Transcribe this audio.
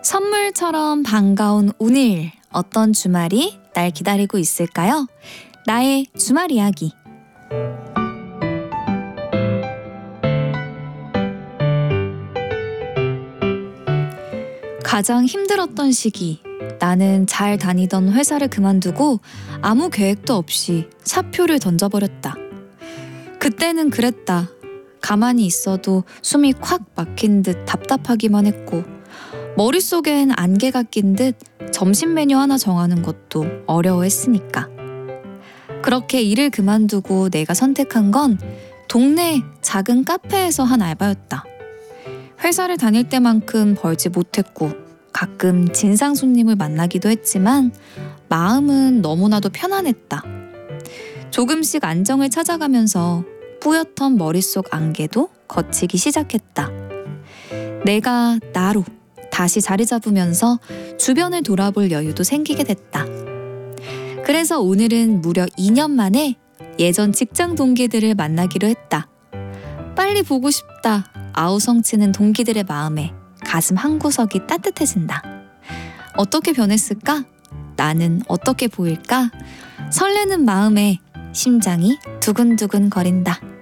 선물처럼 반가운 오늘, 어떤 주말이 날 기다리고 있을까요? 나의 주말 이야기. 가장 힘들었던 시기, 나는 잘 다니던 회사를 그만두고 아무 계획도 없이 사표를 던져버렸다. 그때는 그랬다. 가만히 있어도 숨이 콱 막힌 듯 답답하기만 했고, 머릿속엔 안개가 낀 듯 점심 메뉴 하나 정하는 것도 어려워했으니까. 그렇게 일을 그만두고 내가 선택한 건 동네 작은 카페에서 한 알바였다. 회사를 다닐 때만큼 벌지 못했고 가끔 진상 손님을 만나기도 했지만 마음은 너무나도 편안했다. 조금씩 안정을 찾아가면서 뿌옇던 머릿속 안개도 걷히기 시작했다. 내가 나로 다시 자리 잡으면서 주변을 돌아볼 여유도 생기게 됐다. 그래서 오늘은 무려 2년 만에 예전 직장 동기들을 만나기로 했다. 빨리 보고 싶다. 아우성치는 동기들의 마음에 가슴 한구석이 따뜻해진다. 어떻게 변했을까? 나는 어떻게 보일까? 설레는 마음에 심장이 두근두근 거린다.